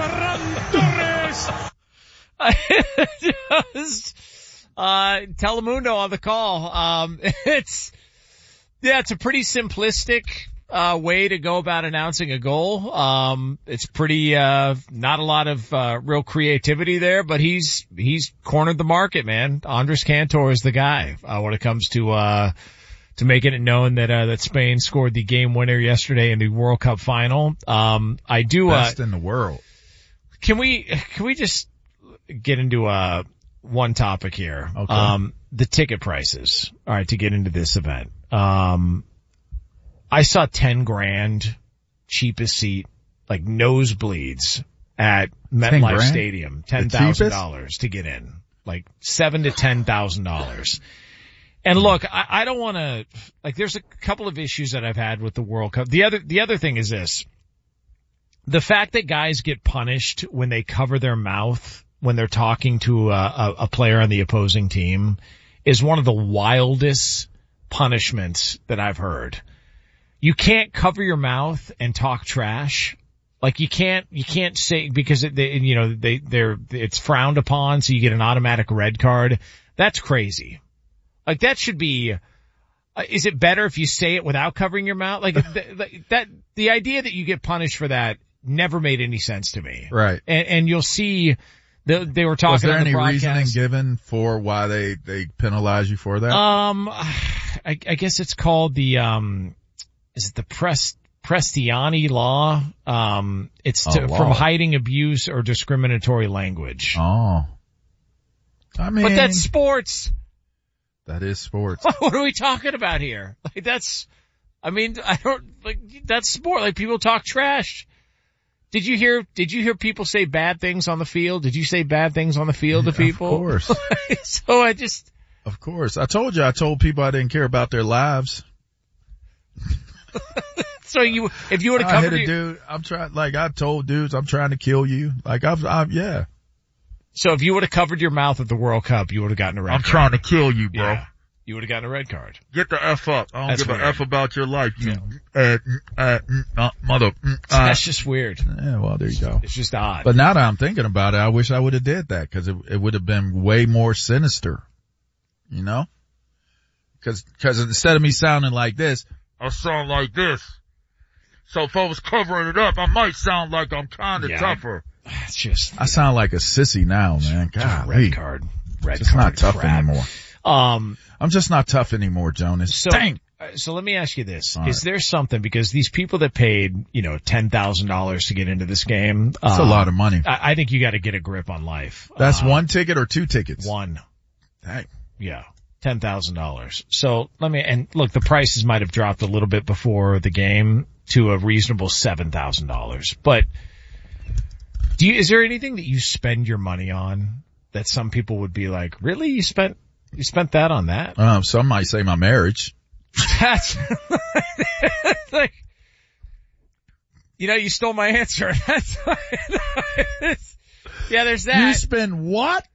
Ferran Torres. Just, Telemundo on the call. It's a pretty simplistic way to go about announcing a goal. It's pretty not a lot of real creativity there, but he's cornered the market, man. Andres Cantor is the guy when it comes to making it known that Spain scored the game winner yesterday in the World Cup final. Best in the world. Can we just get into one topic here? Okay. The ticket prices. All right, to get into this event. I saw $10,000 cheapest seat, like nosebleeds at MetLife Stadium, $10,000 to get in, like $7,000 to $10,000. And look, I don't want to, like, there's a couple of issues that I've had with the World Cup. The other thing is this. The fact that guys get punished when they cover their mouth when they're talking to a player on the opposing team is one of the wildest punishments that I've heard. You can't cover your mouth and talk trash. Like you can't say, because it's frowned upon, so you get an automatic red card. That's crazy. Like that should be, is it better if you say it without covering your mouth? Like the idea that you get punished for that never made any sense to me. Right. And you'll see they were talking Was there on the any broadcast. reasoning given for why they penalize you for that? I guess it's called the, is it the Prestiani law? It's from hiding abuse or discriminatory language. Oh. I mean. But that's sports. That is sports. What are we talking about here? Like that's sport. Like people talk trash. Did you hear people say bad things on the field? Did you say bad things on the field to people? Of course. Of course. I told people I didn't care about their lives. So if you would have covered I hit a dude, I told dudes, I'm trying to kill you. Like yeah. So if you would have covered your mouth at the World Cup, you would have gotten a red card. I'm trying to kill you, bro. Yeah, you would have gotten a red card. Get the F up. I don't give a F about your life, you mother. That's just weird. Yeah, well, there you go. It's just odd. But now that I'm thinking about it, I wish I would have did that, because it would have been way more sinister. You know? Because instead of me sounding like this, I sound like this. So if I was covering it up, I might sound like I'm kind of tougher. It's just, I sound like a sissy now, man. God, red card. Just not tough crap. anymore. I'm just not tough anymore, Jonas. Dang. So let me ask you this. All Is there something, because these people that paid, $10,000 to get into this game. That's a lot of money. I think you got to get a grip on life. That's one ticket or two tickets? One. Dang. Yeah. $10,000. So look, the prices might have dropped a little bit before the game to a reasonable $7,000. But is there anything that you spend your money on that some people would be like, really? You spent that on that? Some might say my marriage. That's like, you stole my answer. That's yeah, there's that. You spend what?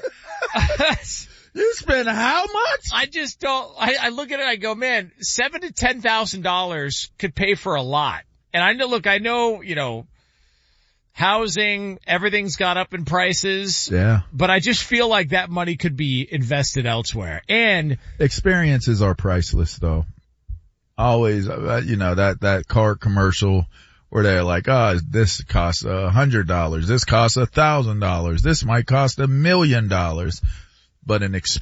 You spend how much? I just don't, I look at it, I go, man, $7,000 to $10,000 could pay for a lot. And I know, housing, everything's got up in prices. Yeah. But I just feel like that money could be invested elsewhere. And experiences are priceless, though. Always, that car commercial where they're like, this costs $100. This costs $1,000. This might cost $1 million. But an experience